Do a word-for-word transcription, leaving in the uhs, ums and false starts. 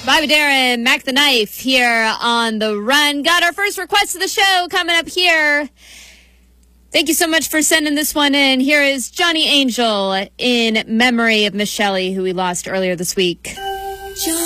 Bobby Darin, Mac the Knife here on The Run. Got our first request of the show coming up here. Thank you so much for sending this one in. Here is Johnny Angel in memory of Miss Shelley, who we lost earlier this week.